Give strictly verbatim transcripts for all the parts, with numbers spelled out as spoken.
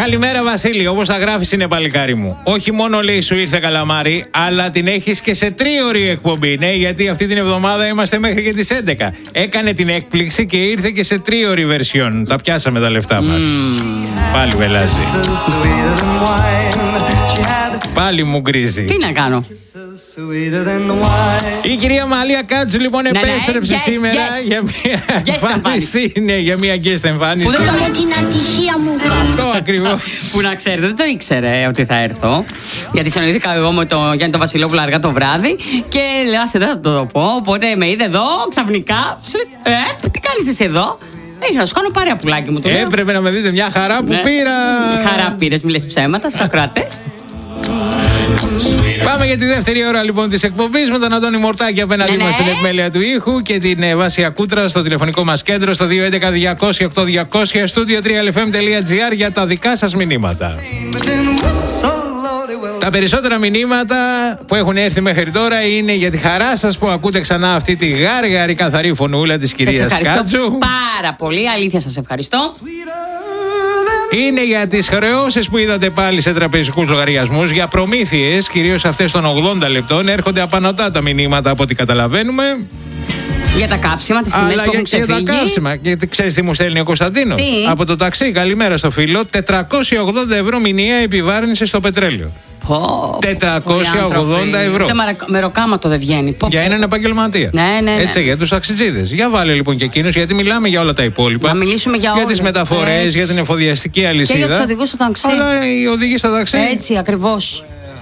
Καλημέρα, Βασίλη. Όπως θα γράφεις είναι παλικάρι μου. Όχι μόνο λέει σου ήρθε καλαμάρι, αλλά την έχεις και σε τρίωρη εκπομπή. Ναι, γιατί αυτή την εβδομάδα είμαστε μέχρι και τις έντεκα. Έκανε την έκπληξη και ήρθε και σε τρίωρη βερσιόν. Τα πιάσαμε τα λεφτά μας. Mm. Πάλι βελάζει. Πάλι μου γκρίζει. Τι να κάνω. Η κυρία Μαλία Κάτσου λοιπόν ναι, επέστρεψε ναι, yes, σήμερα yes. για μια εμφάνιση. Ναι, για μια guest εμφάνιση. Που δεν το... την ατυχία μου. Αυτό ακριβώς. Που να ξέρετε, δεν το ήξερε ότι θα έρθω. Γιατί συναντήθηκα εγώ με τον Γιάννη τον Βασιλόπουλο αργά το βράδυ και λέω, άσε δεν θα το πω. Οπότε με είδε εδώ ξαφνικά. Ε, τι κάνεις εσύ εδώ. Ήρθα να σου κάνω πάρε πουλάκι μου. Έπρεπε να με δείτε μια χαρά που ναι. πήρα. Χαρά πήρες, μη λες ψέματα στους ακροατές. Πάμε για τη δεύτερη ώρα λοιπόν της εκπομπής με τον Αντώνη Μορτάκη απέναντι ναι, ναι. μας στην επιμέλεια του ήχου και την ε, Βάσια Κούτρα στο τηλεφωνικό μας κέντρο στο δύο έντεκα διακόσια οκτώ διακόσια studio τρία ελ εφ εμ τελεία τζι άρ για τα δικά σας μηνύματα. Τα περισσότερα μηνύματα που έχουν έρθει μέχρι τώρα είναι για τη χαρά σας που ακούτε ξανά αυτή τη γάργαρη καθαρή φωνούλα της κυρίας Κάτσου. Πάρα πολύ, αλήθεια σας ευχαριστώ. Είναι για τις χρεώσεις που είδατε πάλι σε τραπεζικούς λογαριασμούς, για προμήθειες, κυρίως αυτές των ογδόντα λεπτών. Έρχονται απανωτά τα μηνύματα από ό,τι καταλαβαίνουμε. Για τα καύσιμα, τις τιμές που έχουν ξεφύγει. Για τα καύσιμα. Γιατί ξέρεις τι μου στέλνει ο Κωνσταντίνος. Τι? Από το ταξί, καλημέρα στο φίλο. τετρακόσια ογδόντα ευρώ μηνιαία επιβάρυνση στο πετρέλαιο. Πω, τετρακόσια ογδόντα ευρώ. Με ροκάματο δεν βγαίνει. Πω, για έναν επαγγελματία. Ναι, ναι, ναι. Έτσι, για τους ταξιτζίδες. Για βάλε λοιπόν και εκείνους, γιατί μιλάμε για όλα τα υπόλοιπα. Να μιλήσουμε για όλα. Για τις μεταφορές, για την εφοδιαστική αλυσίδα. Και για τους οδηγούς στο ταξί. Αλλά οι οδηγοί στο ταξί. Έτσι, ακριβώς.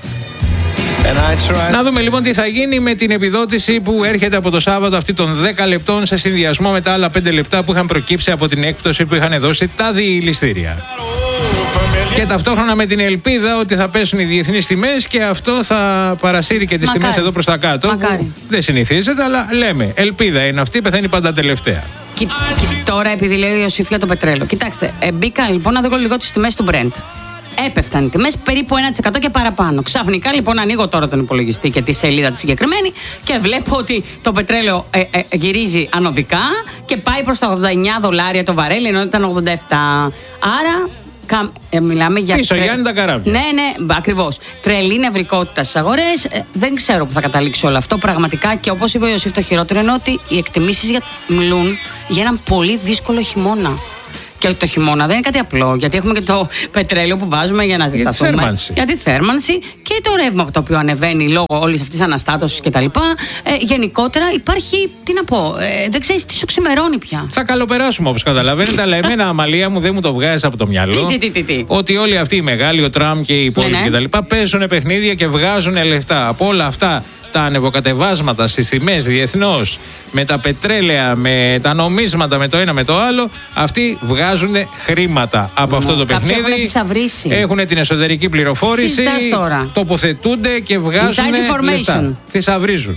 Να δούμε λοιπόν τι θα γίνει με την επιδότηση που έρχεται από το Σάββατο αυτή των δέκα λεπτών σε συνδυασμό με τα άλλα πέντε λεπτά που είχαν προκύψει από την έκπτωση που είχαν δώσει τα διηληστήρια. Και ταυτόχρονα με την ελπίδα ότι θα πέσουν οι διεθνείς τιμές και αυτό θα παρασύρει και τις Μακάρι. τιμές εδώ προς τα κάτω. Μακάρι. Δεν συνηθίζεται, αλλά λέμε, ελπίδα είναι αυτή, πεθαίνει πάντα τελευταία. Και, και τώρα, επειδή λέει ο Ιωσήφ για το πετρέλαιο, κοιτάξτε, ε, μπήκα λοιπόν να δω λίγο τις τιμές του Brent. Έπεφταν οι τιμές περίπου ένα τοις εκατό και παραπάνω. Ξαφνικά λοιπόν ανοίγω τώρα τον υπολογιστή και τη σελίδα τη συγκεκριμένη και βλέπω ότι το πετρέλαιο ε, ε, γυρίζει ανωδικά και πάει προς τα ογδόντα εννιά δολάρια το βαρέλι, ενώ ήταν ογδόντα επτά. Άρα. Κα... Ε, μιλάμε για. Πίσω, τρε... Γιάννη τα καράβια. Ναι, ναι, ακριβώς. Τρελή νευρικότητα στις αγορές. Ε, δεν ξέρω που θα καταλήξει όλο αυτό πραγματικά. Και όπως είπε ο Ιωσήφ, το χειρότερο είναι ότι οι εκτιμήσεις για... μιλούν για έναν πολύ δύσκολο χειμώνα. Και το χειμώνα δεν είναι κάτι απλό, γιατί έχουμε και το πετρέλαιο που βάζουμε για να ζεσταθούμε. Για τη θέρμανση. Για τη θέρμανση και το ρεύμα το οποίο ανεβαίνει λόγω όλης αυτής της αναστάτωσης κτλ. Ε, γενικότερα υπάρχει, τι να πω, ε, δεν ξέρεις τι σου ξημερώνει πια. Θα καλοπεράσουμε όπως καταλαβαίνετε, αλλά εμένα, Αμαλία μου, δεν μου το βγάζει από το μυαλό. Τι, τι, τι, τι. Ότι όλοι αυτοί οι μεγάλοι, ο Τραμπ και οι υπόλοιποι ναι, ναι. κτλ. παίζουν παιχνίδια και βγάζουν λεφτά από όλα αυτά. Τα ανεβοκατεβάσματα στις τιμές διεθνώς, με τα πετρέλαια, με τα νομίσματα, με το ένα με το άλλο, αυτοί βγάζουν χρήματα από mm. αυτό το παιχνίδι. Έχουν την εσωτερική πληροφόρηση, τοποθετούνται και βγάζουν λεφτά. Θησαυρίζουν.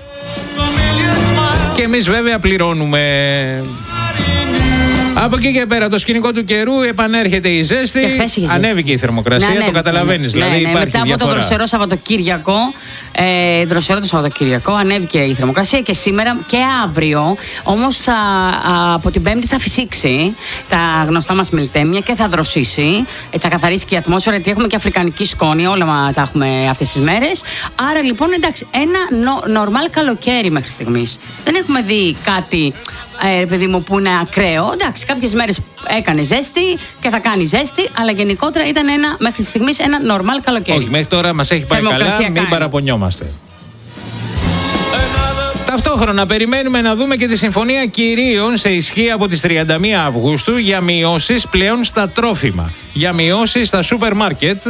Και εμείς βέβαια πληρώνουμε. Από εκεί και πέρα, το σκηνικό του καιρού επανέρχεται η ζέστη. Ανέβηκε η θερμοκρασία, ναι, ναι, το καταλαβαίνεις. Ναι, δηλαδή ναι, υπάρχει μετά διαφορά. Από το δροσερό Σαββατοκύριακο, ε, δροσερό το Σαββατοκύριακο, ανέβηκε η θερμοκρασία και σήμερα και αύριο. Όμως θα, από την Πέμπτη θα φυσήξει τα γνωστά μας μιλτέμια και θα δροσίσει. Ε, θα καθαρίσει και η ατμόσφαιρα, γιατί έχουμε και αφρικανική σκόνη, όλα μα, τα έχουμε αυτές τις μέρες. Άρα λοιπόν, εντάξει, ένα νορμάλ καλοκαίρι μέχρι στιγμής. Δεν έχουμε δει κάτι. Ε, παιδί μου, που είναι ακραίο. Εντάξει, κάποιες μέρες έκανε ζέστη και θα κάνει ζέστη, αλλά γενικότερα ήταν ένα, μέχρι στιγμής ένα νορμάλ καλοκαίρι. Όχι, μέχρι τώρα μας έχει πάει καλά, μην παραπονιόμαστε. Ταυτόχρονα περιμένουμε να δούμε και τη συμφωνία κυρίων σε ισχύ από τις τριάντα μία Αυγούστου για μειώσεις πλέον στα τρόφιμα, για μειώσεις στα σούπερ μάρκετ.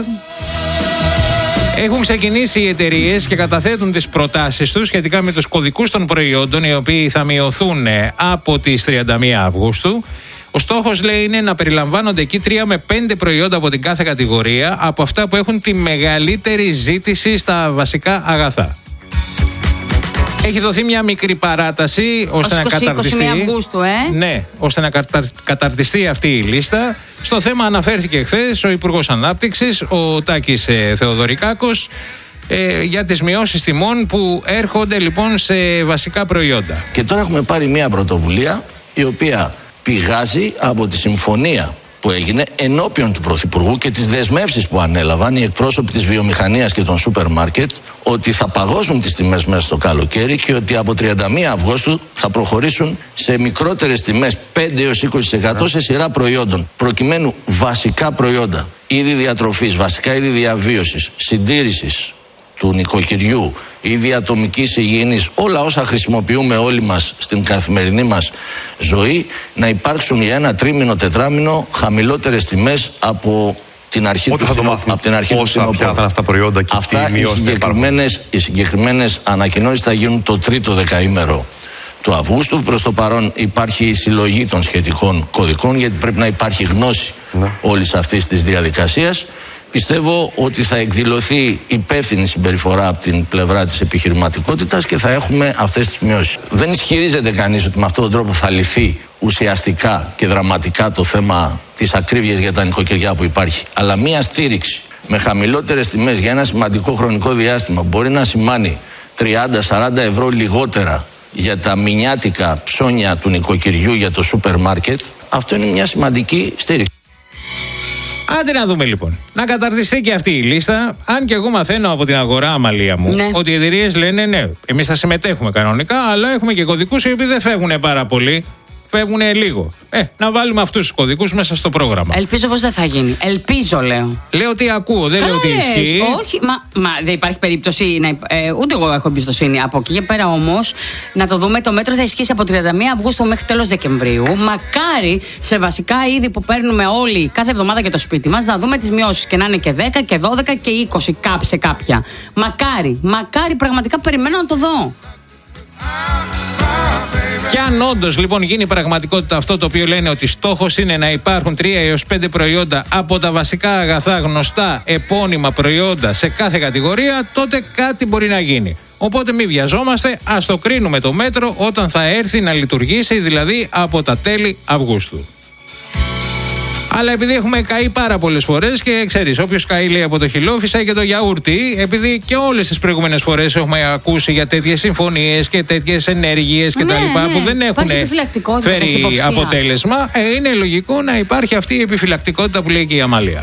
Έχουν ξεκινήσει οι εταιρείες και καταθέτουν τις προτάσεις τους σχετικά με τους κωδικούς των προϊόντων, οι οποίοι θα μειωθούν από τις τριάντα μία Αυγούστου. Ο στόχος, λέει, είναι να περιλαμβάνονται εκεί τρία με πέντε προϊόντα από την κάθε κατηγορία, από αυτά που έχουν τη μεγαλύτερη ζήτηση στα βασικά αγαθά. Έχει δοθεί μια μικρή παράταση ώστε να καταρτιστεί. Αυγούστου, ε? Ναι, ώστε να καταρτιστεί αυτή η λίστα. Στο θέμα αναφέρθηκε χθες ο Υπουργός Ανάπτυξης, ο Τάκης ε, Θεοδωρικάκος, ε, για τις μειώσεις τιμών που έρχονται λοιπόν σε βασικά προϊόντα. Και τώρα έχουμε πάρει μια πρωτοβουλία η οποία πηγάζει από τη συμφωνία που που έγινε ενώπιον του Πρωθυπουργού και τις δεσμεύσεις που ανέλαβαν οι εκπρόσωποι της βιομηχανίας και των σούπερ μάρκετ ότι θα παγώσουν τις τιμές μέσα στο καλοκαίρι και ότι από τριάντα μία Αυγούστου θα προχωρήσουν σε μικρότερες τιμές πέντε έως είκοσι τοις εκατό σε σειρά προϊόντων, προκειμένου βασικά προϊόντα, είδη διατροφής, βασικά είδη διαβίωσης, συντήρησης του νοικοκυριού, είδη ατομικής υγιεινής, όλα όσα χρησιμοποιούμε όλοι μας στην καθημερινή μας ζωή, να υπάρξουν για ένα τρίμηνο, τετράμηνο χαμηλότερες τιμές από την αρχή Πότε του φθινοπόρου. Από την αρχή Πόσα του πια θα είναι αυτά τα προϊόντα και αυτά τι μειώσεις θα υπάρχουν. Οι συγκεκριμένες ανακοινώσεις θα γίνουν το τρίτο δεκαήμερο του Αυγούστου. Προς το παρόν υπάρχει η συλλογή των σχετικών κωδικών, γιατί πρέπει να υπάρχει γνώση ναι. όλης αυτής της διαδικασίας. Πιστεύω ότι θα εκδηλωθεί υπεύθυνη συμπεριφορά από την πλευρά της επιχειρηματικότητας και θα έχουμε αυτές τις μειώσεις. Δεν ισχυρίζεται κανείς ότι με αυτόν τον τρόπο θα λυθεί ουσιαστικά και δραματικά το θέμα της ακρίβειας για τα νοικοκυριά που υπάρχει. Αλλά μία στήριξη με χαμηλότερες τιμές για ένα σημαντικό χρονικό διάστημα μπορεί να σημάνει τριάντα με σαράντα ευρώ λιγότερα για τα μηνιάτικα ψώνια του νοικοκυριού για το σούπερ μάρκετ. Αυτό είναι μια σημαντική στήριξη. Άντε να δούμε λοιπόν. Να καταρτιστεί και αυτή η λίστα. Αν και εγώ μαθαίνω από την αγορά, Αμαλία μου, ναι. ότι οι εταιρείες λένε ναι, εμείς θα συμμετέχουμε κανονικά, αλλά έχουμε και κωδικούς οι οποίοι δεν φεύγουν πάρα πολύ. Φεύγουν λίγο. Ε, να βάλουμε αυτούς τους κωδικούς μέσα στο πρόγραμμα. Ελπίζω πως δεν θα γίνει. Ελπίζω, λέω. Λέω ότι ακούω, δεν λέω ότι ισχύει. Όχι, μα, μα δεν υπάρχει περίπτωση να. Ε, ούτε εγώ έχω εμπιστοσύνη. Από εκεί και πέρα όμως, να το δούμε, το μέτρο θα ισχύσει από τριάντα μία Αυγούστου μέχρι τέλος Δεκεμβρίου. Μακάρι σε βασικά είδη που παίρνουμε όλοι κάθε εβδομάδα για το σπίτι μας, να δούμε τις μειώσεις και να είναι και δέκα και δώδεκα και είκοσι σε κάποια. Μακάρι, μακάρι, πραγματικά περιμένω να το δω. Και αν όντως λοιπόν γίνει πραγματικότητα αυτό το οποίο λένε ότι στόχος είναι να υπάρχουν τρία έως πέντε προϊόντα από τα βασικά αγαθά γνωστά επώνυμα προϊόντα σε κάθε κατηγορία, τότε κάτι μπορεί να γίνει. Οπότε μην βιαζόμαστε, ας το κρίνουμε το μέτρο όταν θα έρθει να λειτουργήσει, δηλαδή από τα τέλη Αυγούστου. Αλλά επειδή έχουμε καεί πάρα πολλές φορές και ξέρεις, όποιος καεί λέει από το χυλό φυσάει και το γιαούρτι, επειδή και όλες τις προηγούμενες φορές έχουμε ακούσει για τέτοιες συμφωνίες και τέτοιες ενέργειες και ναι, τα λοιπά ναι. που δεν έχουν φέρει αποτέλεσμα, ε, είναι λογικό να υπάρχει αυτή η επιφυλακτικότητα που λέει και η Αμαλία.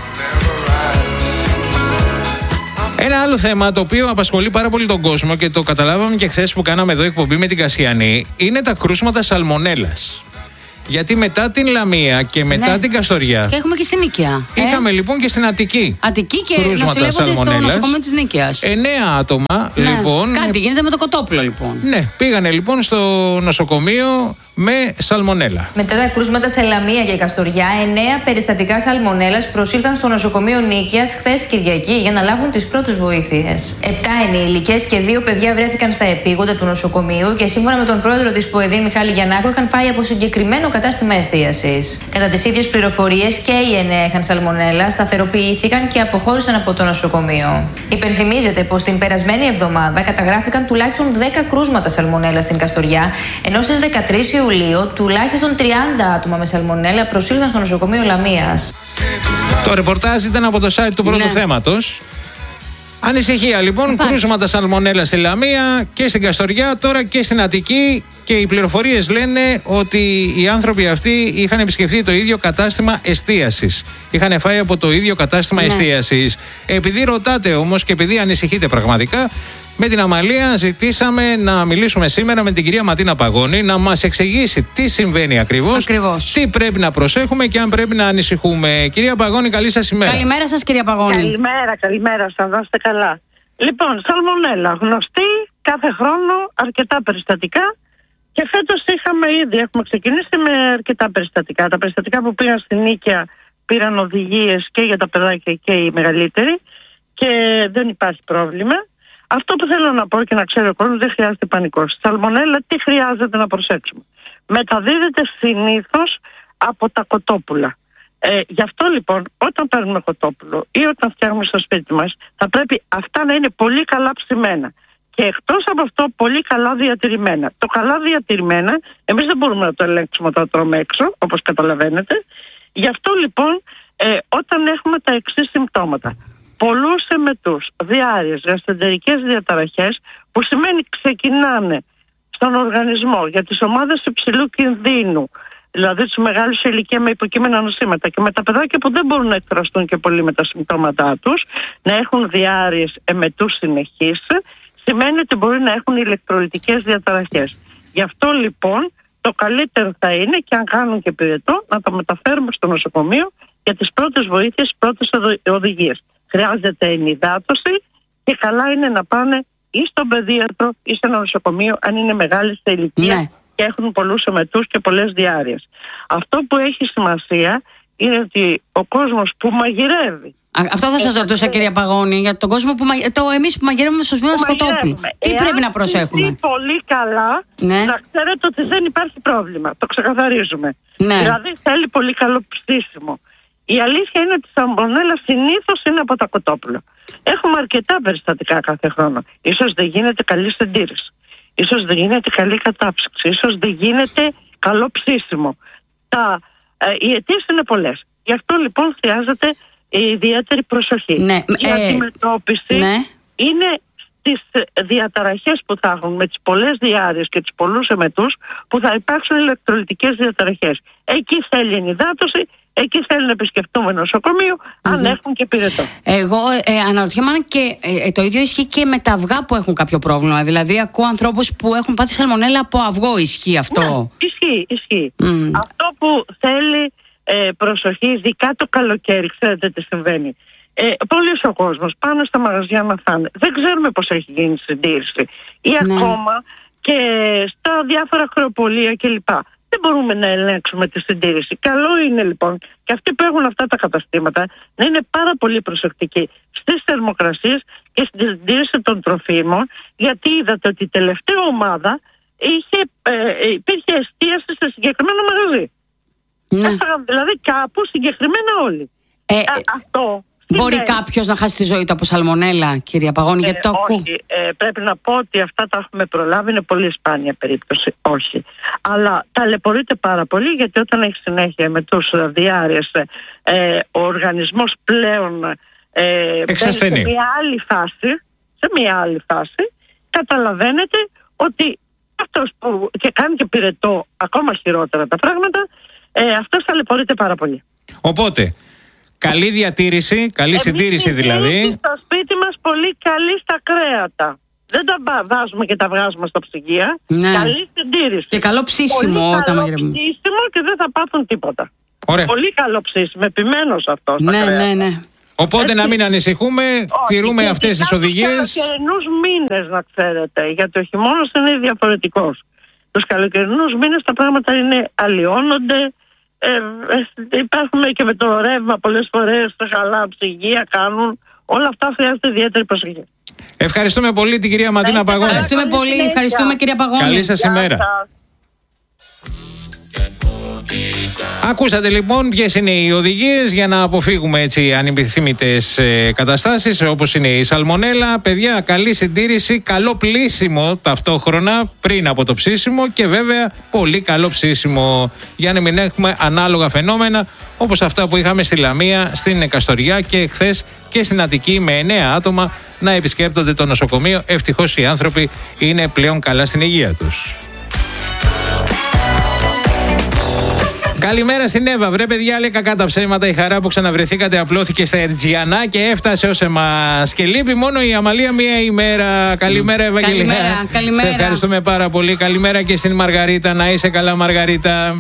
Ένα άλλο θέμα το οποίο απασχολεί πάρα πολύ τον κόσμο και το καταλάβαμε και χθες που κάναμε εδώ εκπομπή με την Κασιανή είναι τα κρούσματα σαλμονέλας. Γιατί μετά την Λαμία και μετά ναι. την Καστοριά. Και έχουμε και στην Νίκαια. Είχαμε ε? λοιπόν και στην Αττική. Αττική και νοσηλεύονται στο νοσοκομείο της Νίκαιας. Εννέα άτομα ναι. λοιπόν. Κάτι γίνεται με το κοτόπουλο λοιπόν. Ναι, πήγανε λοιπόν στο νοσοκομείο με σαλμονέλα. Μετά τα κρούσματα σε Λαμία και Καστοριά, εννέα περιστατικά σαλμονέλας προσήλθαν στο νοσοκομείο Νίκαιας χθες Κυριακή για να λάβουν τις πρώτες βοήθειες. Επτά ενήλικες και δύο παιδιά βρέθηκαν στα επίγοντα του νοσοκομείου και σύμφωνα με τον πρόεδρο της ΠΟΕΔΗ Μιχάλη Γιαννάκο είχαν φάει από συγκεκριμένο κατάστημα εστίασης. Κατά τις ίδιες πληροφορίες και οι εννέα είχαν σαλμονέλα, σταθεροποιήθηκαν και αποχώρησαν από το νοσοκομείο. Υπενθυμίζεται πως την περασμένη εβδομάδα καταγράφηκαν τουλάχιστον δέκα κρούσματα σαλμονέλα στην Καστοριά, ενώ στις δεκατρείς Ιουλίου τουλάχιστον τριάντα άτομα με σαλμονέλα προσήλθαν στο νοσοκομείο Λαμίας. Το ρεπορτάζ ήταν από το site του πρώτου ναι. θέματος. Ανησυχία λοιπόν, Υπάρχει. κρούσματα σαλμονέλα στη Λαμία και στην Καστοριά, τώρα και στην Αττική, και οι πληροφορίες λένε ότι οι άνθρωποι αυτοί είχαν επισκεφθεί το ίδιο κατάστημα εστίασης. Είχαν φάει από το ίδιο κατάστημα ναι. εστίασης. Επειδή ρωτάτε όμως και επειδή ανησυχείτε πραγματικά, με την Αμαλία ζητήσαμε να μιλήσουμε σήμερα με την κυρία Ματίνα Παγώνη να μας εξηγήσει τι συμβαίνει ακριβώς, ακριβώς, τι πρέπει να προσέχουμε και αν πρέπει να ανησυχούμε. Κυρία Παγώνη, καλή σας ημέρα. Καλημέρα σας κυρία Παγώνη. Καλημέρα, καλημέρα σας, να είστε καλά. Λοιπόν, σαλμονέλα, γνωστή, κάθε χρόνο αρκετά περιστατικά και φέτος είχαμε ήδη, έχουμε ξεκινήσει με αρκετά περιστατικά. Τα περιστατικά που πήγαν στην Νίκαια πήραν οδηγίες και για τα παιδάκια και οι μεγαλύτεροι και δεν υπάρχει πρόβλημα. Αυτό που θέλω να πω και να ξέρει ο κόσμος, δεν χρειάζεται πανικός. Σαλμονέλα τι χρειάζεται να προσέξουμε. Μεταδίδεται συνήθως από τα κοτόπουλα. Ε, γι' αυτό λοιπόν όταν παίρνουμε κοτόπουλο ή όταν φτιάχνουμε στο σπίτι μας θα πρέπει αυτά να είναι πολύ καλά ψημένα. Και εκτός από αυτό πολύ καλά διατηρημένα. Το καλά διατηρημένα εμείς δεν μπορούμε να το ελέγξουμε όταν το τρώμε έξω, όπως καταλαβαίνετε. Γι' αυτό λοιπόν ε, όταν έχουμε τα εξής συμπτώματα. Πολλούς εμετούς, διάρειες, γαστρεντερικές διαταραχές, που σημαίνει ξεκινάνε στον οργανισμό για τις ομάδες υψηλού κινδύνου δηλαδή τους μεγάλους σε ηλικία με υποκείμενα νοσήματα, και με τα παιδάκια που δεν μπορούν να εκφραστούν και πολύ με τα συμπτώματά τους, να έχουν διάρρειες εμετούς συνεχείς, σημαίνει ότι μπορεί να έχουν ηλεκτρολιτικές διαταραχές. Γι' αυτό λοιπόν το καλύτερο θα είναι, και αν κάνουν και πυρετό, να το μεταφέρουμε στο νοσοκομείο για τις πρώτες βοήθειες, τις πρώτες οδηγίες. Χρειάζεται ενυδάτωση και καλά είναι να πάνε ή στον παιδίατρο ή στο νοσοκομείο αν είναι μεγάλη σε ηλικία, ναι, και έχουν πολλούς εμετούς και πολλές διάρρειες. Αυτό που έχει σημασία είναι ότι ο κόσμος που μαγειρεύει. Αυτό θα σας ρωτούσα, κυρία Παγώνη, για τον κόσμο που μαγειρεύει. Το εμείς που μαγειρεύουμε στο σπίτι μας κοτόπουλο. Τι Εάν πρέπει να προσέχουμε? Πολύ καλά, ναι, να ξέρετε ότι δεν υπάρχει πρόβλημα. Το ξεκαθαρίζουμε. Ναι. Δηλαδή θέλει πολύ καλό ψήσιμο. Η αλήθεια είναι ότι η σαλμονέλα συνήθως είναι από τα κοτόπουλα. Έχουμε αρκετά περιστατικά κάθε χρόνο. Ίσως δεν γίνεται καλή συντήρηση. Ίσως δεν γίνεται καλή κατάψυξη. Ίσως δεν γίνεται καλό ψήσιμο. Τα, ε, οι αιτίες είναι πολλές. Γι' αυτό λοιπόν χρειάζεται ιδιαίτερη προσοχή. Ναι. Η ε, αντιμετώπιση ναι. είναι στις διαταραχές που θα έχουν, με τις πολλές διάρρειες και τους πολλούς εμετούς, που θα υπάρξουν ηλεκτρολιτικές διαταραχές. Εκεί θέλει ενυδάτωση. Εκεί θέλει να επισκεφτούμε νοσοκομείο, mm-hmm. αν έχουν και πυρετό. Εγώ ε, αναρωτιέμαι αν και ε, το ίδιο ισχύει και με τα αυγά που έχουν κάποιο πρόβλημα. Δηλαδή, ακούω ανθρώπους που έχουν πάθει σαλμονέλα από αυγό. Ισχύει αυτό? Ναι, ισχύει, ισχύει. Mm. Αυτό που θέλει ε, προσοχή, ειδικά το καλοκαίρι, ξέρετε τι συμβαίνει. Ε, Πολλοί ο κόσμος πάνε στα μαγαζιά να φάνε. Δεν ξέρουμε πώς έχει γίνει η συντήρηση. Ή ναι. ακόμα και στα διάφορα χρεοπολία κλπ. Δεν μπορούμε να ελέγξουμε τη συντήρηση. Καλό είναι λοιπόν και αυτοί που έχουν αυτά τα καταστήματα να είναι πάρα πολύ προσεκτικοί στις θερμοκρασίες και στη συντήρηση των τροφίμων, γιατί είδατε ότι η τελευταία ομάδα είχε, ε, υπήρχε εστίαση σε συγκεκριμένο μαγαζί. Ναι. Έφαγαν δηλαδή κάπου συγκεκριμένα όλοι. Ε, Α, αυτό μπορεί κάποιος να χάσει τη ζωή του από σαλμονέλα, κυρία Παγώνη, ε, γιατί το ακούω? Όχι, ε, πρέπει να πω ότι αυτά τα έχουμε προλάβει, είναι πολύ σπάνια περίπτωση, όχι. Αλλά ταλαιπωρείται πάρα πολύ, γιατί όταν έχει συνέχεια με τους διάρρειες, ε, ο οργανισμός πλέον ε, μπαίνει σε μια άλλη φάση, σε μια άλλη φάση, καταλαβαίνετε ότι αυτός που και κάνει και πυρετό, ακόμα χειρότερα τα πράγματα, ε, αυτός ταλαιπωρείται πάρα πολύ. Οπότε, καλή διατήρηση, καλή Εμείς συντήρηση δηλαδή. Στο σπίτι μας πολύ καλή στα κρέατα. Δεν τα βάζουμε και τα βγάζουμε στα ψυγεία. Ναι. Καλή συντήρηση. Και καλό ψήσιμο πολύ όταν μαγειρεύουμε. Καλό ψήσιμο και δεν θα πάθουν τίποτα. Ωραία. Πολύ καλό ψήσιμο. Επιμένω σε αυτό. Ναι, ναι, ναι. Οπότε έτσι, να μην ανησυχούμε, όχι, τηρούμε αυτές τις οδηγίες. Τους καλοκαιρινούς μήνες, να ξέρετε, γιατί ο χειμώνας είναι διαφορετικός. Τους καλοκαιρινούς μήνες τα πράγματα είναι αλλοιώνονται. Ε, ε, υπάρχουν και με το ρεύμα πολλές φορές, τα χαλά ψυγεία κάνουν. Όλα αυτά χρειάζεται ιδιαίτερη προσοχή. Ευχαριστούμε πολύ την κυρία Ματίνα Παγώνη. Ευχαριστούμε πολύ, ευχαριστούμε κυρία Παγώνη. Καλή σας ημέρα. Ακούσατε λοιπόν ποιες είναι οι οδηγίες για να αποφύγουμε έτσι ανεπιθύμητες ε, καταστάσεις όπως είναι η σαλμονέλα. Παιδιά, καλή συντήρηση, καλό πλύσιμο ταυτόχρονα πριν από το ψήσιμο και βέβαια πολύ καλό ψήσιμο για να μην έχουμε ανάλογα φαινόμενα όπως αυτά που είχαμε στη Λαμία, στην Εκαστοριά και χθες και στην Αττική με εννέα άτομα να επισκέπτονται το νοσοκομείο. Ευτυχώς οι άνθρωποι είναι πλέον καλά στην υγεία τους. Καλημέρα στην Εύα. Βρε παιδιά, λέει κακά τα ψέματα. Η χαρά που ξαναβρεθήκατε απλώθηκε στα Ερτζιανά και έφτασε ως εμάς. Και λείπει μόνο η Αμαλία μία ημέρα. Καλημέρα, Ευαγγελία. Καλημέρα, καλημέρα. Σε ευχαριστούμε πάρα πολύ. Καλημέρα και στην Μαργαρίτα. Να είσαι καλά, Μαργαρίτα.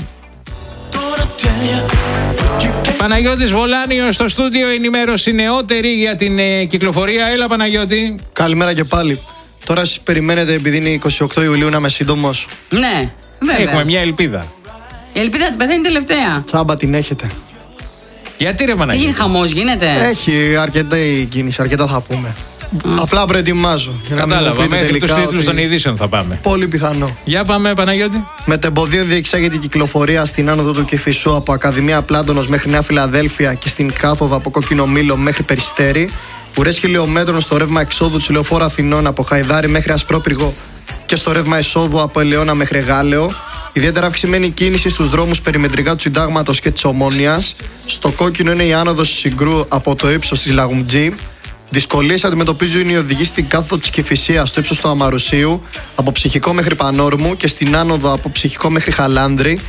Παναγιώτης Βολάνιος στο στούντιο, ενημέρωση νεότερη για την ε, κυκλοφορία. Έλα, Παναγιώτη. Καλημέρα και πάλι. Τώρα εσείς περιμένετε, επειδή είναι εικοστή ογδόη Ιουλίου, να είμαι σύντομος? Ναι, βέβαια. Έχουμε μια ελπίδα. Η ελπίδα την πεθαίνει τελευταία. Τσάμπα την έχετε. Γιατί ρε Παναγιώτη? Τι χαμός γίνεται? Έχει αρκετά η κίνηση, αρκετά θα πούμε. Mm. Απλά προετοιμάζω. Κατάλαβα, μέχρι τους τίτλους ότι... των ειδήσεων θα πάμε. Πολύ πιθανό. Για πάμε, Παναγιώτη. Μετεμποδίων διεξάγεται η κυκλοφορία στην άνοδο του Κηφισού από Ακαδημία Πλάτωνος μέχρι Νέα Φιλαδέλφια και στην Κάθοδο από Κόκκινο Μήλο μέχρι Περιστέρι. Ουρές χιλιόμετρων στο ρεύμα εξόδου της Λεωφόρου Αθηνών από Χαϊδάρι μέχρι Ασπρόπυργο και στο ρεύμα εσόδου από Ελαιώνα μέχρι Γάλεο. Ιδιαίτερα αυξημένη κίνηση στους δρόμους περιμετρικά του Συντάγματος και της Ομόνοιας. Στο κόκκινο είναι η άνοδος Συγκρού από το ύψος της Λαγουμτζή. Δυσκολίες αντιμετωπίζουν οι οδηγοί στην κάθοδο της Κηφισίας στο ύψος του Αμαρουσίου, από Ψυχικό μέχρι Πανόρμου και στην άνοδο από Ψυχικό μέχρι Χαλάνδρη.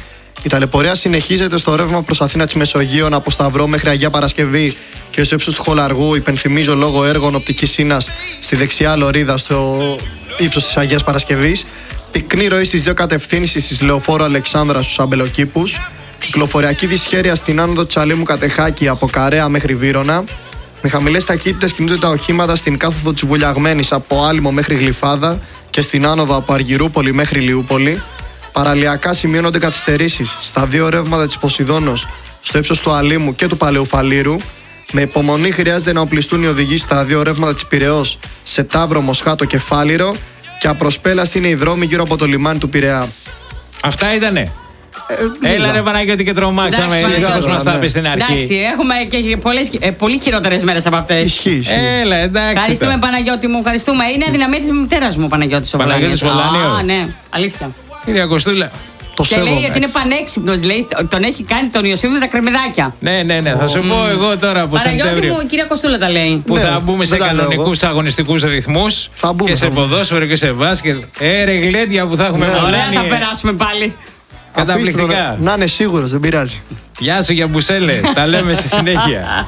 Η ταλαιπωρία συνεχίζεται στο ρεύμα προς Αθήνα της Μεσογείων από Σταυρό μέχρι Αγία Παρασκευή και στο ύψος του Χολαργού. Υπενθυμίζω λόγω έργων οπτικής σύνας στη δεξιά λωρίδα στο ύψος της Αγίας Παρασκευής. Πυκνή ροή στις δύο κατευθύνσεις της Λεωφόρου Αλεξάνδρα στους Αμπελοκήπους. Κυκλοφοριακή δυσχέρεια στην άνοδο Τσαλίμου Κατεχάκη από Καρέα μέχρι Βύρωνα. Με χαμηλές ταχύτητες κινούνται τα οχήματα στην κάθοδο της Βουλιαγμένης από Άλυμο μέχρι Γλυφάδα και στην άνοδο από Αργυρούπολη μέχρι Λιούπολη. Παραλιακά σημειώνονται καθυστερήσεις στα δύο ρεύματα της Ποσειδώνος στο ύψος του Αλήμου και του Παλαιού Φαλήρου. Με υπομονή χρειάζεται να οπλιστούν οι οδηγοί στα δύο ρεύματα της Πειραιώς σε Ταύρο, Μοσχάτο και Φάληρο. Και απροσπέλαστη είναι οι δρόμοι γύρω από το λιμάνι του Πειραιά. Αυτά ήτανε. Ε, Έλα ρε Παναγιώτη και τρομάξαμε όπως μας τα είπε στην αρχή. Εντάξει, έχουμε και πολλές, ε, πολύ χειρότερες μέρες από αυτές. Ισχύει. Έλα, εντάξει. Ευχαριστούμε Παναγιώτη μου, ευχαριστούμε. Είναι αδυναμία της μητέρας μου Παναγιώτης ο Παναγιώτης Βολάνιος. Α, ναι, αλήθεια. Κυρία Κωστούλα. Το Και λέει σέβομαι. ότι είναι πανέξυπνος, λέει, τον έχει κάνει τον Ιωσήφ με τα κρεμμυδάκια. Ναι, ναι, ναι, θα σου πω εγώ τώρα από Παναγιώτη Σεπτέμβριο. μου, η κυρία Κωστούλα τα λέει. Που Ναι, θα μπούμε σε δεν τα λέω κανονικούς αγωνιστικούς ρυθμούς Θα μπούμε, και σε θα μπούμε. ποδόσφαιρο και σε μπάσκετ. Ε, ρε γλέντια που θα έχουμε Ναι, Βολάνη. Ωραία, θα περάσουμε πάλι. Καταπληκτικά. Αφήστε τον, να είναι σίγουρος, δεν πειράζει. Γεια σου για μπουσέλε. Τα λέμε στη συνέχεια.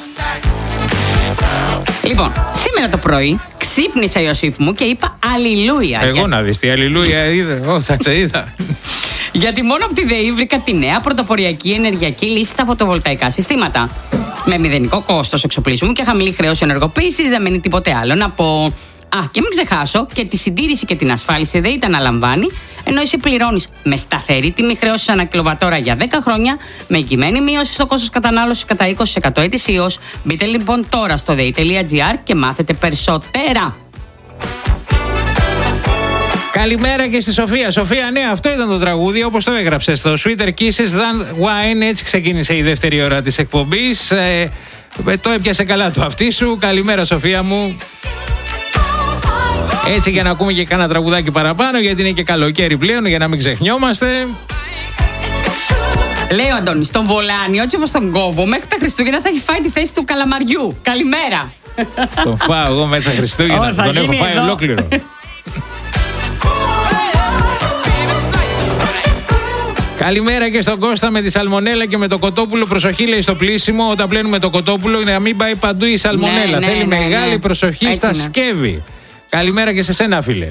Λοιπόν, σήμερα το πρωί ξύπνησα Ιωσήφ μου και είπα Αλληλούια. Εγώ να δεις τι αλληλούια είδα. Ω, θα σε είδα. Γιατί μόνο από τη ΔΕΗ βρήκα τη νέα πρωτοποριακή ενεργειακή λύση στα φωτοβολταϊκά συστήματα. Με μηδενικό κόστος εξοπλισμού και χαμηλή χρέωση ενεργοποίησης δεν μένει τίποτε άλλο να πω. Α, και μην ξεχάσω και τη συντήρηση και την ασφάλιση ΔΕΗ τα αναλαμβάνει, ενώ εσύ πληρώνεις με σταθερή τιμή χρέωση ανά κιλοβατόρα για δέκα χρόνια, με εγγυημένη μείωση στο κόστος κατανάλωσης κατά είκοσι τοις εκατό ετησίως. Μπείτε λοιπόν τώρα στο δέη τελεία τζι άρ και μάθετε περισσότερα. Καλημέρα και στη Σοφία. Σοφία, ναι, αυτό ήταν το τραγούδι όπως το έγραψε στο Sweeter Kisses Than Wine. Έτσι ξεκίνησε η δεύτερη ώρα της εκπομπής. Ε, το έπιασε καλά το αυτί σου. Καλημέρα, Σοφία μου. Έτσι για να ακούμε και κάνα τραγουδάκι παραπάνω, γιατί είναι και καλοκαίρι πλέον, για να μην ξεχνιόμαστε. Λέει ο Αντώνης, τον Βολάνη, όχι όπως τον κόβω, μέχρι τα Χριστούγεννα θα έχει φάει τη θέση του καλαμαριού. Καλημέρα. Τον φάω εγώ μέχρι τα Χριστούγεννα. Ω, θα Τον έχω γίνει φάει εδώ. ολόκληρο. Καλημέρα και στον Κώστα με τη σαλμονέλα και με το κοτόπουλο. Προσοχή, λέει, στο πλήσιμο. Όταν πλένουμε το κοτόπουλο, να μην πάει παντού η σαλμονέλα. Ναι, ναι, Θέλει ναι, μεγάλη ναι. προσοχή Έτσι στα είναι. σκεύη. Καλημέρα και σε σένα, φίλε.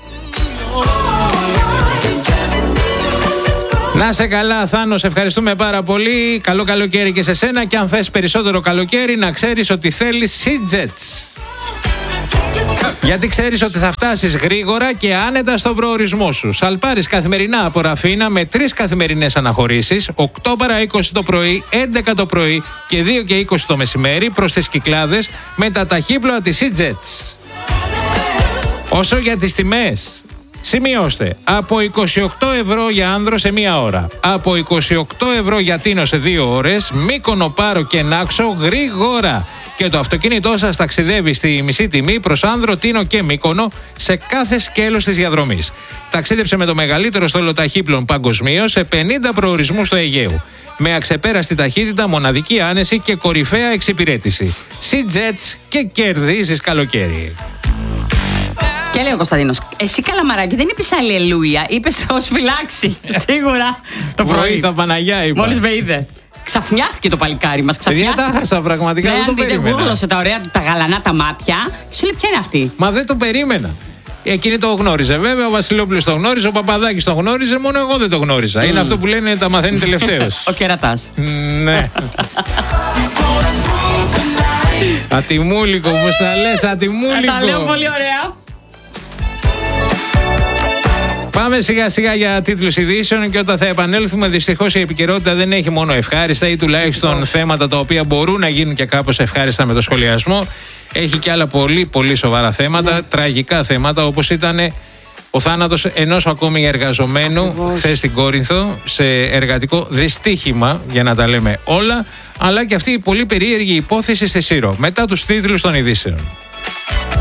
Να σε καλά, Θάνος, ευχαριστούμε πάρα πολύ. Καλό καλοκαίρι και σε σένα. Και αν θες περισσότερο καλοκαίρι, να ξέρεις ότι θέλεις Seajets. Γιατί ξέρεις ότι θα φτάσεις γρήγορα και άνετα στον προορισμό σου. Σαλπάρεις καθημερινά από Ραφίνα με τρεις καθημερινές αναχωρήσεις, οκτώ παρά είκοσι το πρωί, έντεκα το πρωί και δύο και είκοσι το μεσημέρι προς τις Κυκλάδες με τα ταχύπλοα της Seajets. Όσο για τις τιμές, σημειώστε, από είκοσι οκτώ ευρώ για άνδρο σε μία ώρα, από είκοσι οκτώ ευρώ για Τίνο σε δύο ώρες, Μύκονο, Πάρο και Νάξο γρήγορα. Και το αυτοκίνητό σας ταξιδεύει στη μισή τιμή προς Άνδρο, Τίνο και Μύκονο σε κάθε σκέλος της διαδρομής. Ταξίδεψε με το μεγαλύτερο στόλο ταχύπλων παγκοσμίως σε πενήντα προορισμούς του Αιγαίου. Με αξεπέραστη ταχύτητα, μοναδική άνεση και κορυφαία εξυπηρέτηση. Seajets και κερδίζεις καλοκαίρι. Και λέει ο Κωνσταντίνος, εσύ καλαμαράκι δεν είπες αλληλούια, είπες ως φυλάξη. Σίγουρα το πρωί. Βοήθα Παναγιά, είπα. Μόλις με είδε. Ξαφνιάστηκε το παλικάρι μας. Παιδιά, Ξαφνιάστηκε. τα χάσα πραγματικά, Ναι, δεν το αν δείτε, περίμενα. γούρλωσε τα ωραία του, τα γαλανά τα μάτια. Και σου λέει, ποια είναι αυτή. Μα δεν το περίμενα. Εκείνη το γνώριζε. Βέβαια, ο Βασιλόπουλος το γνώριζε, ο Παπαδάκης το γνώριζε, μόνο εγώ δεν το γνώριζα. Είναι αυτό που λένε τα μαθαίνει τελευταίος. Ο κερατάς. Ναι. Ατιμούλικο, πώς τα λες, ατιμούλικο. Τα λέω πολύ ωραία. Πάμε σιγά σιγά για τίτλους ειδήσεων και όταν θα επανέλθουμε, δυστυχώς η επικαιρότητα δεν έχει μόνο ευχάριστα ή τουλάχιστον θέματα τα οποία μπορούν να γίνουν και κάπως ευχάριστα με το σχολιασμό. Έχει και άλλα πολύ πολύ σοβαρά θέματα, Ναι. τραγικά θέματα, όπως ήταν ο θάνατος ενός ακόμη εργαζομένου Ακριβώς. χθες στην Κόρινθο σε εργατικό δυστύχημα, για να τα λέμε όλα, αλλά και αυτή η πολύ περίεργη υπόθεση στη Σύρο. Μετά τους τίτλους των ειδήσεων.